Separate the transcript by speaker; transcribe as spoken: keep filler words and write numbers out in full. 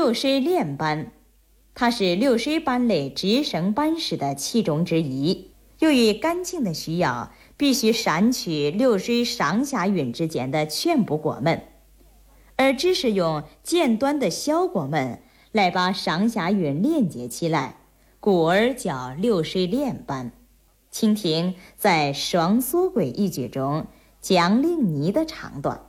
Speaker 1: 六水练班，它是六水班类直绳班式的其中之一。由于干茎的需要，必须删去六水上下韵之间的全部过门，而只是用渐短的小过门来把上下韵连接起来，故而叫六水连班。请听在双缩轨一句中江陵妮的唱段。